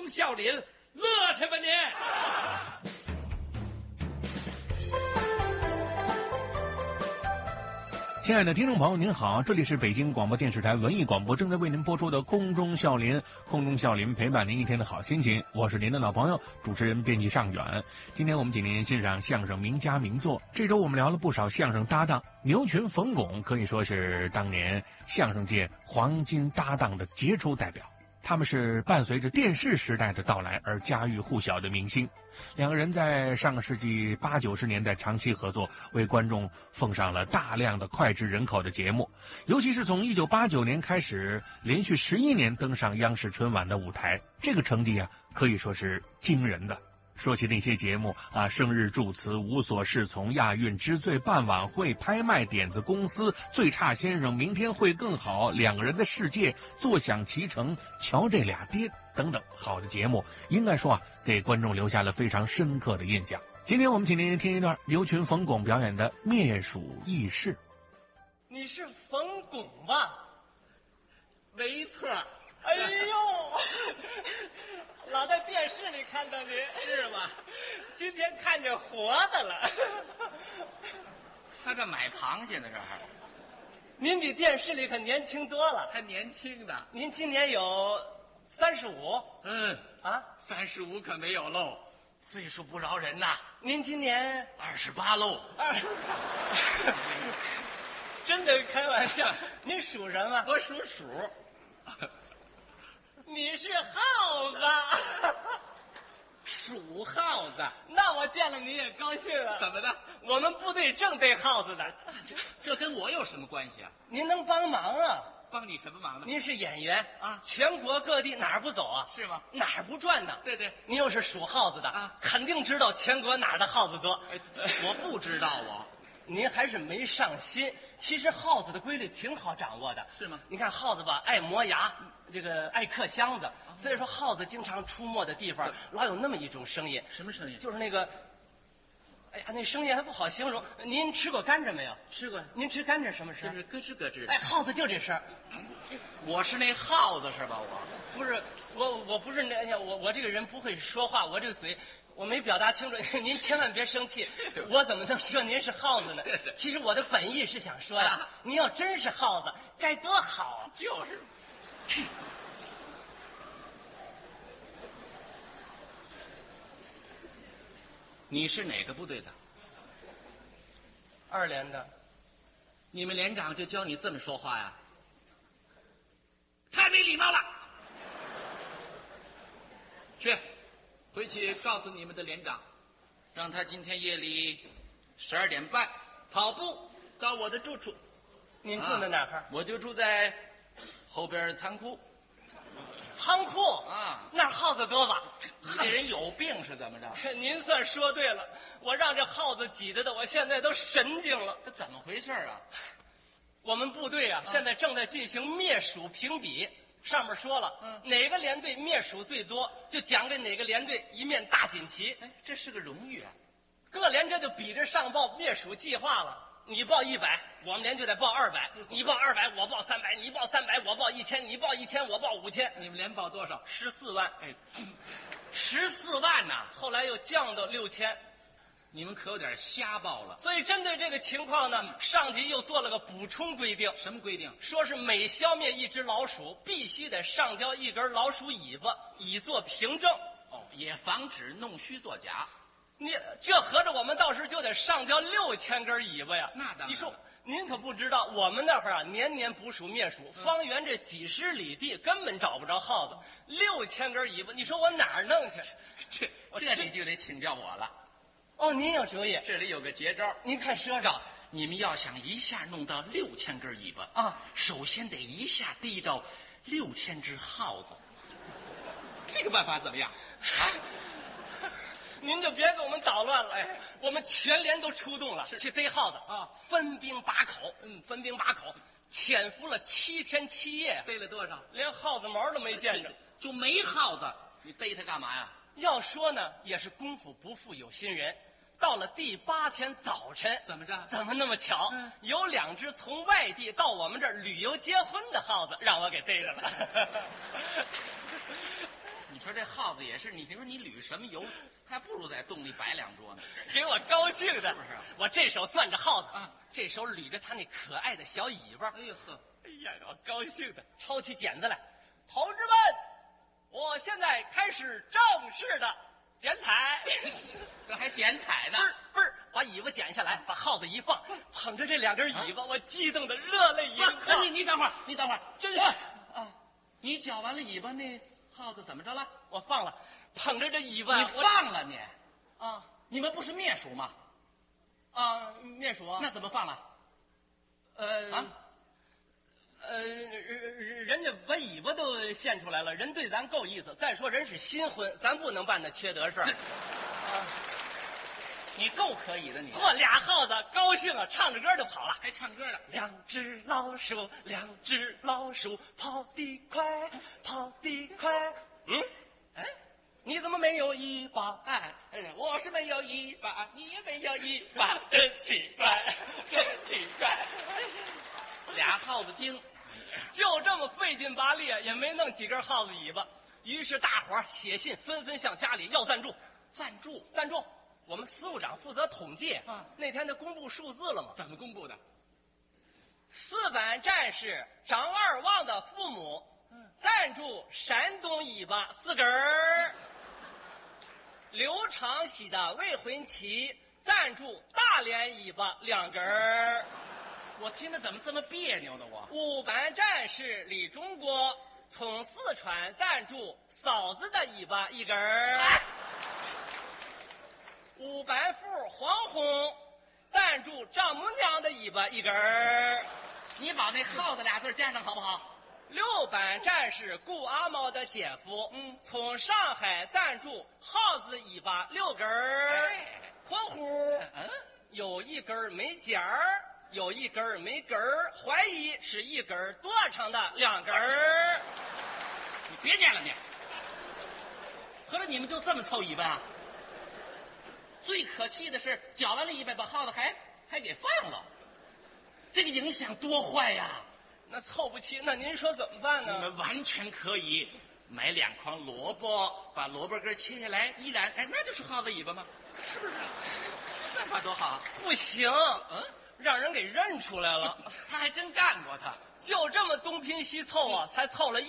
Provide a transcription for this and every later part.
中笑林，乐去吧你！ 亲爱的听众朋友您好，这里是北京广播电视台文艺广播正在为您播出的空中笑林，空中笑林陪伴您一天的好心情，我是您的老朋友主持人编辑尚远。今天我们请您欣赏相声名家名作，这周我们聊了不少相声搭档，牛群、冯巩可以说是当年相声界黄金搭档的杰出代表。他们是伴随着电视时代的到来而家喻户晓的明星，两个人在上个世纪80、90年代长期合作，为观众奉上了大量的脍炙人口的节目。尤其是从1989年开始，连续11年登上央视春晚的舞台，这个成绩可以说是惊人的。说起那些节目生日祝词、无所适从、亚运之最、办晚会、拍卖点子公司、最差先生、明天会更好、两个人的世界、坐享其成、瞧这俩爹等等好的节目，应该说给观众留下了非常深刻的印象。今天我们请您听一段牛群、冯巩表演的灭鼠轶事。 你是冯巩吧？ 没错。 哎呦，老在电视里看到您是吗？ 今天看见活的了。 他这买螃蟹呢，这还。 您比电视里可年轻多了。 还年轻的。 您今年有35。 35可没有漏，岁数不饶人呐。 您今年 28喽。 真的开玩笑？您属什么？ 我属鼠。 你是耗子。 属耗子。 那我见了你也高兴了。 怎么的？ 我们部队正逮耗子的。 这跟我有什么关系啊？ 您能帮忙啊？ 帮你什么忙呢？ 您是演员啊， 全国各地哪儿不走啊？ 是吗？ 哪儿不转呢？ 对对。 您又是属耗子的啊， 肯定知道全国哪儿的耗子多。 我不知道您还是没上心。其实耗子的规律挺好掌握的。 是吗？ 你看耗子吧，爱磨牙，这个爱嗑箱子，所以说耗子经常出没的地方老有那么一种声音。 什么声音？ 就是那个，哎呀，那声音还不好形容。您吃过甘蔗没有？ 吃过。 您吃甘蔗什么声？ 就是咯吱咯吱。 哎，耗子就这声。 我是那耗子是吧？ 不是，我不是那，哎呀，我这个人不会说话，我这个嘴我没表达清楚，您千万别生气。我怎么能说您是耗子呢？其实我的本意是想说呀，您要真是耗子，该多好啊！ 就是。你是哪个部队的 ？2连的。 你们连长就教你这么说话呀？太没礼貌了！去，回去告诉你们的连长，让他今天夜里12点半跑步到我的住处。 您住在哪儿？ 我就住在后边仓库。 仓库啊， 那儿耗子多吧？ 你这人有病是怎么着？ 您算说对了，我让这耗子挤得我现在都神经了。 这怎么回事啊？ 我们部队现在正在进行灭鼠评比，上面说了，哪个连队灭鼠最多，就奖给哪个连队一面大锦旗。 哎，这是个荣誉啊！ 各连这就比着上报灭鼠计划了。你报100，我们连就得报200；你报200，我报300；你报300，我报1000；你报1000，我报5000。 你们连报多少 ？14万。 哎，14万呐！ 后来又降到6000。 你们可有点瞎报了。 所以针对这个情况呢，上级又做了个补充规定。 什么规定？ 说是每消灭一只老鼠，必须得上交一根老鼠尾巴，以作凭证。 也防止弄虚作假。 你这合着我们到时就得上交6000根尾巴呀？ 那当然。 你说您可不知道，我们那儿年年捕鼠灭鼠，方圆这几十里地根本找不着耗子，6000根尾巴，你说我哪儿弄去？ 这你就得请教我了。 您有主意？ 这里有个绝招， 您看说说。 你们要想一下弄到6000根尾巴首先得一下逮着6000只耗子。这个办法怎么样？ 您就别给我们捣乱了。我们全连都出动了，去逮耗子分兵把口，潜伏了7天7夜。 逮了多少？ 连耗子毛都没见着。 就没耗子，你逮它干嘛呀？ 要说呢，也是功夫不负有心人。到了第8天早晨， 怎么着？ 怎么那么巧？有2只从外地到我们这儿旅游结婚的耗子，让我给逮着了。 你说这耗子也是，你说你旅什么游，还不如在洞里摆2桌呢。 给我高兴的， 是不是？ 我这手攥着耗子啊， 这手捋着他那可爱的小尾巴。 哎呦呵， 哎呀，我高兴的抄起剪子来，同志们，我现在开始正式的剪彩。 这还剪彩呢？ 不是，把尾巴剪下来，把耗子一放，捧着这2根尾巴，我激动的热泪盈眶。 你等会儿， 真是啊！你绞完了尾巴，那耗子怎么着了？ 我放了，捧着这尾巴。 你放了你？ 啊， 你们不是灭鼠吗？ 啊，灭鼠啊？ 那怎么放了？ 人家把尾巴都献出来了，人对咱够意思。再说人是新婚，咱不能办那缺德事儿。 你够可以的你。 我俩耗子高兴啊，唱着歌就跑了， 还唱歌了。 2只老鼠，跑得快，跑得快。你怎么没有尾巴？ 我是没有尾巴，你也没有尾巴， 真奇怪，真奇怪。 俩耗子精， 就这么费劲拔力，也没弄几根耗子尾巴。于是大伙儿写信纷纷向家里要赞助。赞助！我们司务长负责统计。那天他公布数字了吗？ 怎么公布的 ？4班战士张二旺的父母赞助山东尾巴4根儿。刘长喜的未婚妻赞助大连尾巴2根儿。 我听着怎么这么别扭呢？我 5班战士李中国从四川赞助嫂子的尾巴1根儿。5班副黄红赞助丈母娘的尾巴1根儿。 你把那耗子俩字加上好不好 ？6班战士顾阿毛的姐夫从上海赞助耗子尾巴6根儿。括弧有1根没尖儿，有1根没根儿，怀疑是1根多长的2根儿。 你别念了你。合着你们就这么凑尾巴啊？最可气的是绞完了尾巴，把耗子还给放了，这个影响多坏呀！ 那凑不齐，那您说怎么办呢？ 你们完全可以买2筐萝卜，把萝卜根切下来一染，那就是耗子尾巴吗？是不是？办法多好。 不行，让人给认出来了。 他还真干过，他就这么东拼西凑啊，才凑了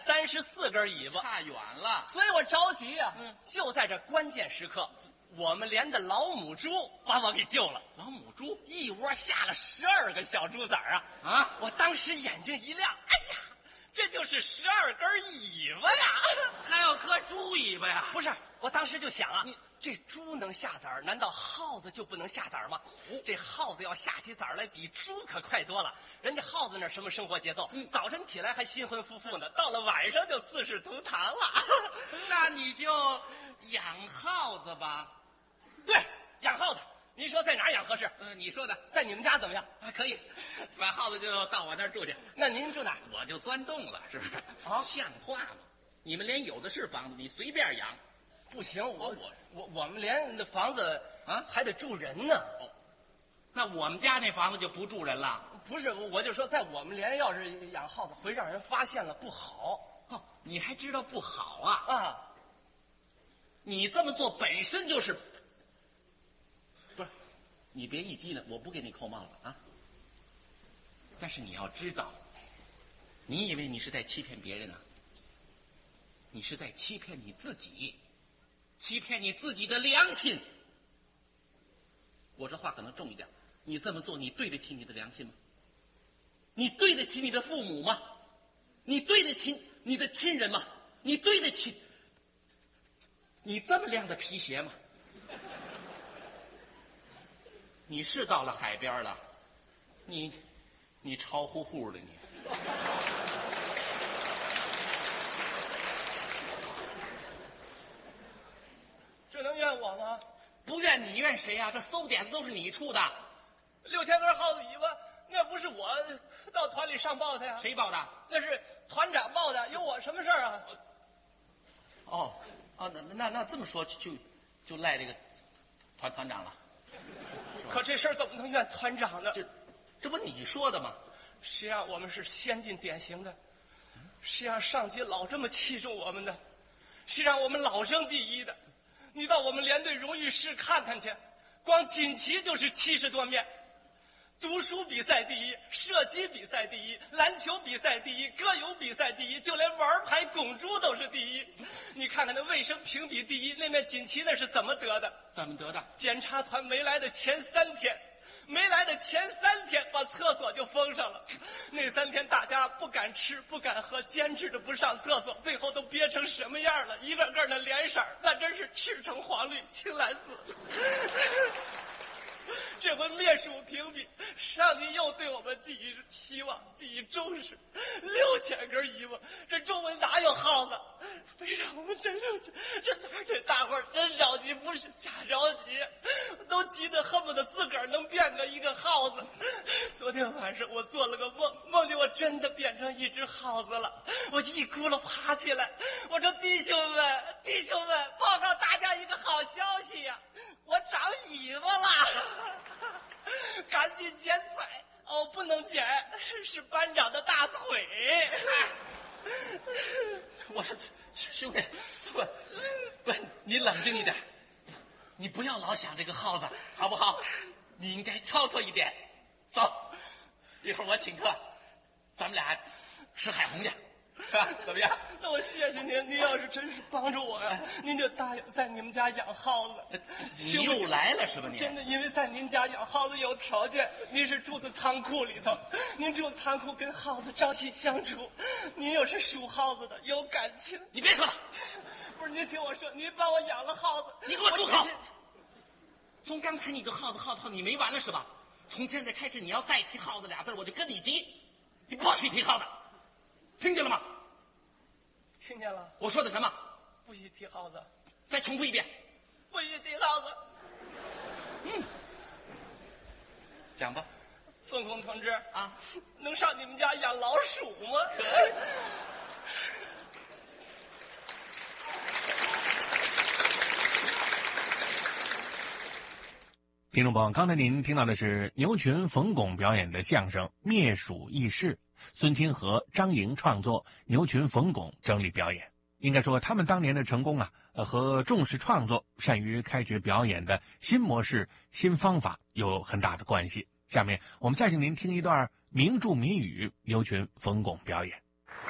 134根尾巴， 差远了。 所以我着急啊。就在这关键时刻，我们连的老母猪把我给救了。 老母猪一窝下了12个小猪崽儿啊！我当时眼睛一亮，哎呀，这就是12根尾巴呀！ 还要割猪尾巴呀？ 不是，我当时就想啊，这猪能下崽儿，难道耗子就不能下崽儿吗？这耗子要下起崽儿来，比猪可快多了。人家耗子那什么生活节奏？早晨起来还新婚夫妇呢，到了晚上就自是图堂了。 那你就养耗子吧。 对，养耗子。您说在哪儿养合适？ 你说的， 在你们家怎么样？ 可以，把耗子就到我那儿住去。 那您住哪儿？ 我就钻洞了，是不是？像话吗？你们连有的是房子，你随便养。 不行，我们连那房子还得住人呢。 那我们家那房子就不住人了？ 不是，我就说在我们连要是养耗子，会让人发现了不好。 你还知道不好啊？你这么做本身就是，不是？你别一激呢，我不给你扣帽子啊。但是你要知道，你以为你是在欺骗别人呢？你是在欺骗你自己，欺骗你自己的良心。我这话可能重一点，你这么做，你对得起你的良心吗？你对得起你的父母吗？你对得起你的亲人吗？你对得起你这么亮的皮鞋吗？你是到了海边了，你潮乎乎的你。 这能怨我吗？ 不怨你怨谁呀？这馊点子都是你出的。 6000根耗子尾巴，那不是我到团里上报的呀？ 谁报的？ 那是团长报的，有我什么事儿啊？ 那这么说就赖这个团长了。 可这事儿怎么能怨团长呢？ 这不你说的吗？ 谁让我们是先进典型的？谁让上级老这么器重我们的？ 是让我们老生第一的。你到我们连队荣誉室看看去，光锦旗就是70多面。读书比赛第一，射击比赛第一，篮球比赛第一，歌咏比赛第一，就连玩牌拱珠都是第一。你看看那卫生评比第一，那面锦旗那是怎么得的？ 怎么得的？ 检查团没来的前3天，把厕所就封上了。那3天大家不敢吃不敢喝，坚持着不上厕所，最后都憋成什么样了？一个个的脸色那真是赤橙黄绿青蓝紫。这回灭鼠评比，上级又对我们寄予希望，寄予重视，6000根衣服，这周围哪有耗子？非让我们真6000，这大伙儿真着急，不是假着急，都急得恨不得自个儿能变个一个耗子。昨天晚上我做了个梦，梦见我真的变成一只耗子了，我一咕噜爬起来，我说弟兄们，报告大家一个好消息呀，我长尾巴了。赶紧剪彩，哦，不能剪，是班长的大腿。 我说兄弟，不，你冷静一点，你不要老想这个耗子，好不好？你应该操作一点。走，一会儿我请客，咱们俩吃海虹去，是吧？怎么样？ 那我谢谢您，您要是真是帮助我呀，您就答应在你们家养耗子。 你又来了是吧？你真的，因为在您家养耗子有条件，您是住在仓库里头，您住仓库跟耗子朝夕相处，您又是属耗子的，有感情。 你别说了， 不是您听我说，您帮我养了耗子， 你给我住口！从刚才你就耗子，你没完了是吧？从现在开始，你要再提耗子俩字，我就跟你急。你不许提耗子，听见了吗？ 听见了。 我说的什么？ 不许提耗子。 再重复一遍。 不许提耗子。 讲吧。 凤空同志啊， 能上你们家养老鼠吗？ 听众朋友，刚才您听到的是牛群、冯巩表演的相声《灭鼠议事》，孙清河、张莹创作，牛群、冯巩整理表演。应该说，他们当年的成功和重视创作、善于开掘表演的新模式、新方法有很大的关系。下面我们再请您听一段名著谜语，牛群、冯巩表演。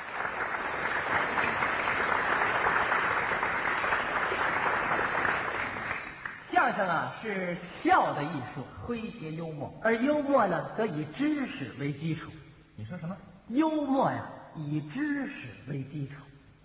相声是笑的艺术，诙谐幽默，而幽默呢，则以知识为基础。 你说什么？ 幽默呀，以知识为基础。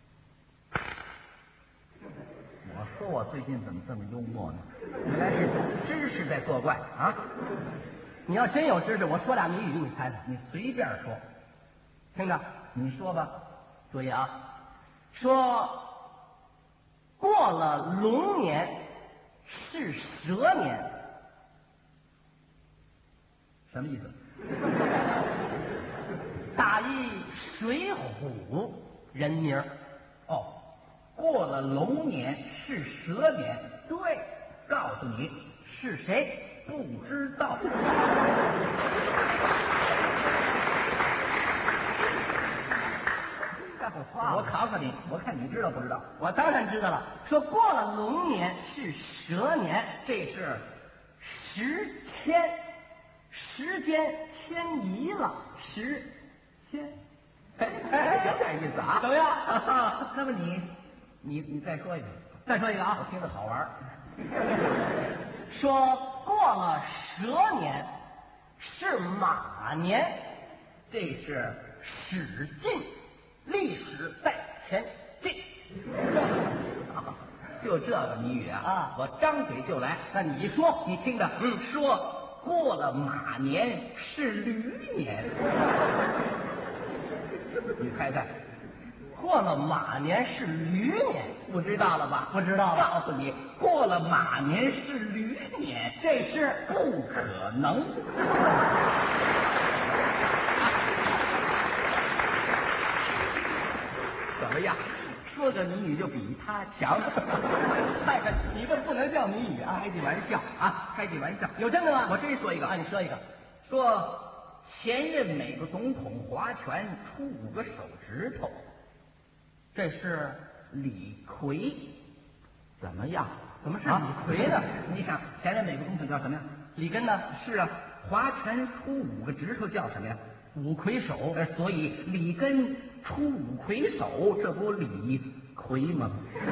我说我最近怎么这么幽默呢？原来是知识在作怪啊！ 你要真有知识，我说俩谜语，你猜猜？ 你随便说， 听着， 你说吧。 注意啊，说过了龙年是蛇年， 什么意思？ 打一水浒人名。 哦，过了龙年是蛇年。 对， 告诉你是谁？ 不知道。我考考你，我看你知道不知道？ 我当然知道了。说过了龙年是蛇年， 这是时间迁移了，有点意思啊？ 怎么样？ 那么你再说一个， 再说一个啊， 我听着好玩。 说过了蛇年是马年， 这是史进，历史在前进。 就这个谜语啊，我张嘴就来。 那你说， 你听着，说过了马年是驴年，你猜猜？ 过了马年是驴年， 不知道了吧？ 不知道了。 告诉你，过了马年是驴年， 这是不可能。怎么样？说个谜语就比他强。 看看你这不能叫谜语啊， 开句玩笑啊，开句玩笑。 有真的吗？ 我真说一个啊，你说一个。 说前任美国总统划拳出5个手指头， 这是李逵，怎么样？ 怎么是李逵呢？ 你想前面哪个东西叫什么呀？ 李根呢？ 是啊，划拳出5个指头叫什么呀？ 五魁首。 所以李根出5魁首，这不李逵吗？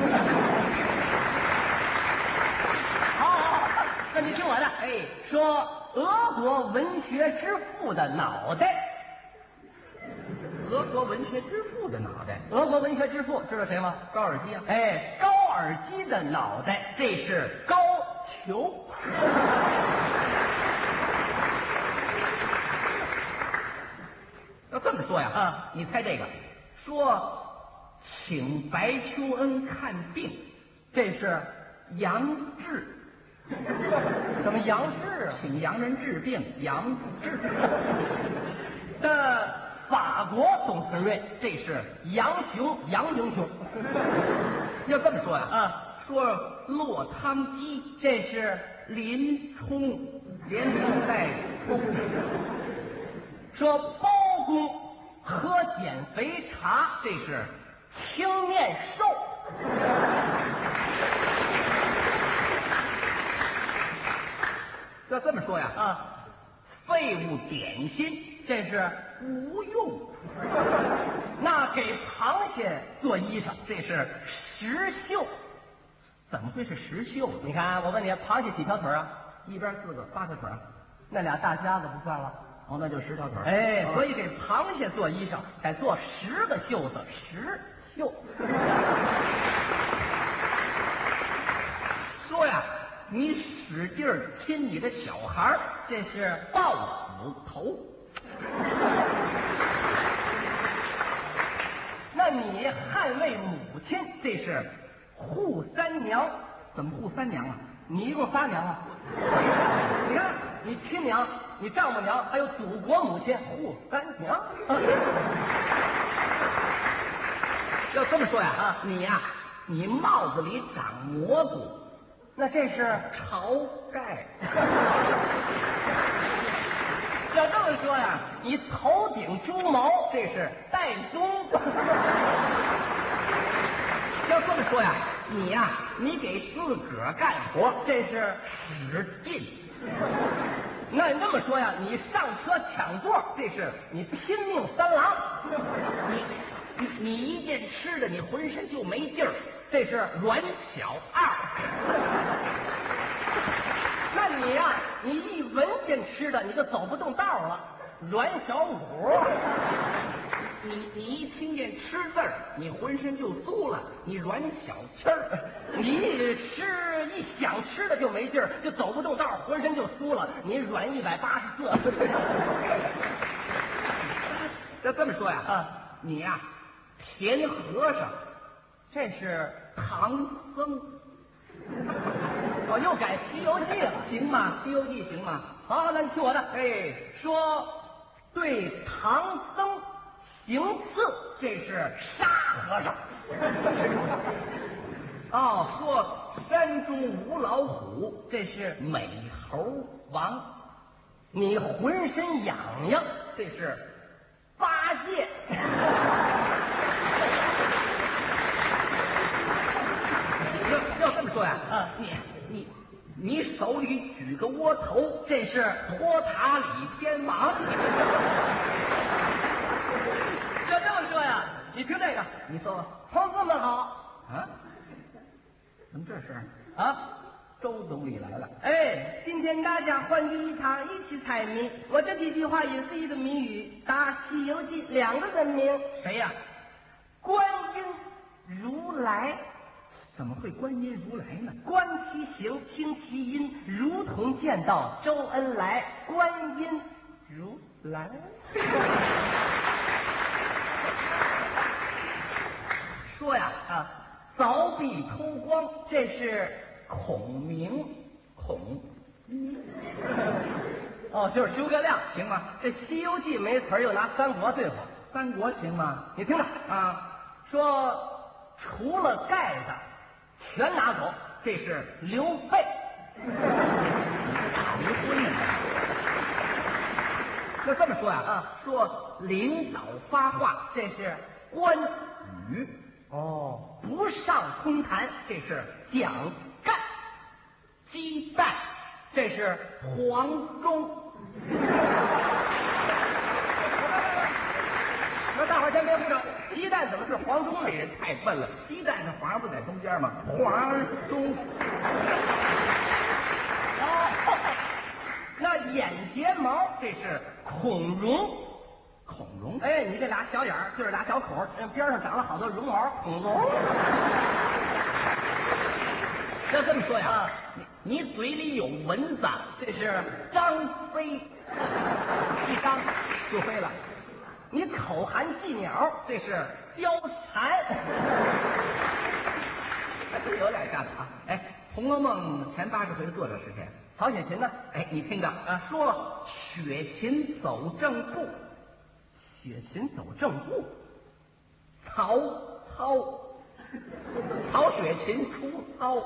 好，那你听我的。哎，说俄国文学之父的脑袋。 俄国文学之父的脑袋。 俄国文学之父知道谁吗？ 高尔基啊。 哎，高尔基的脑袋，这是高俅。 要这么说呀， 啊， 你猜这个，说请白求恩看病，这是杨志。 怎么杨志啊？ 请洋人治病，杨志。 的法国董存瑞， 这是杨雄，杨英雄。 要这么说呀， 啊， 说落汤鸡，这是林冲，连名带冲。 说包公喝减肥茶， 这是青面兽。 要这么说呀， 啊， 废物点心，这是无用。 那给螃蟹做衣裳， 这是石绣。 怎么会是石绣呢？ 你看，我问你，螃蟹几条腿啊？ 一边4个，8条腿。 那俩大夹子不算了。 哦，那就10条腿。 哎，所以给螃蟹做衣裳，得做10个袖子，石绣。 说呀，你使劲儿亲你的小孩儿，这是抱子头。 那你捍卫母亲，这是护三娘。 怎么护3娘啊？ 你一共仨娘啊？你看，你亲娘，你丈母娘，还有祖国母亲，护3娘。 要这么说呀，啊，你呀，你帽子里长蘑菇， 那这是晁盖。 要这么说呀，你头顶猪毛，这是戴宗。 要这么说呀，你呀，你给自个儿干活，这是使劲。 那你这么说呀，你上车抢座，这是你拼命3郎。 你一见吃的，你浑身就没劲儿， 这是阮小二。 那你呀，你一闻见吃的，你就走不动道了，阮小五。 你一听见吃字儿，你浑身就酥了，你阮小七儿。 你一吃一想吃的就没劲儿，就走不动道，浑身就酥了，你阮184。 要这么说呀， 啊， 你呀，田和尚， 这是唐僧。 哦，又改《西游记》了， 行吗？《西游记》行吗？ 好，那你听我的。 哎， 说对唐僧行刺，这是沙和尚。 哦，说山中无老虎，这是美猴王。 你浑身痒痒， 这是八戒。 要这么说呀， 啊， 你手里举个窝头，这是托塔李天王。 要这么说呀，你听这个， 你说同志们好啊？怎么这事儿啊？ 周总理来了。 哎，今天大家欢聚一堂，一起猜谜。我这几句话也是一个谜语，答《西游记》2个人名。 谁呀？ 观音如来。 怎么会观音如来呢？ 观其行，听其音，如同见到周恩来。观音如来。 说呀，啊，凿壁偷光，这是孔明。孔哦，就是诸葛亮， 行吗？ 这《西游记》没词儿，又拿三国对付。 三国行吗？ 你听着啊， 说除了盖子全拿走，这是刘备。 打离婚呢？要这么说呀，啊，说领导发话，这是关羽。 哦， 不上空谈，这是蒋干；鸡蛋，这是黄忠。 那大伙儿先别鼓掌，鸡蛋怎么是黄忠呢？ 这人太笨了，鸡蛋的黄不在中间吗？黄忠。 那眼睫毛， 这是孔融。 孔融。 哎，你这俩小眼儿就是俩小口，边上长了好多绒毛，孔融。 要这么说呀，你嘴里有蚊子， 这是张飞，一张就飞了。 你口含寄鸟， 这是貂蝉。 这有点像啊。哎，《红楼梦》前80回作者是谁？ 曹雪芹呢？ 哎，你听着啊，说雪芹走正步， 雪芹走正步， 曹雪芹出操。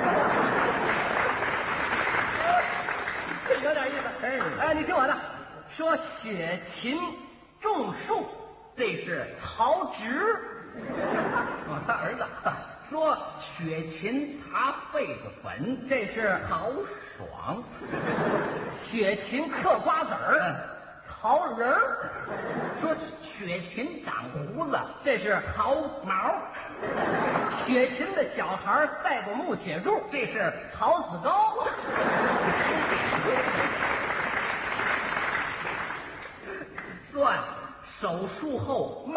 这有点意思。哎，你听我的，说雪芹种树， 这是曹植。他儿子说雪芹擦痱子粉， 这是曹爽。 雪芹嗑瓜子儿，曹仁儿。 说雪芹长胡子， 这是曹毛。 雪芹的小孩赛过木铁柱， 这是曹子高。 说手术后